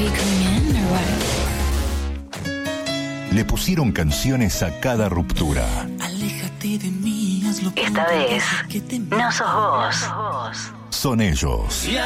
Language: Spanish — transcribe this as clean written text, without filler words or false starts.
Le pusieron canciones a cada ruptura. Esta vez, no sos vos. Son ellos.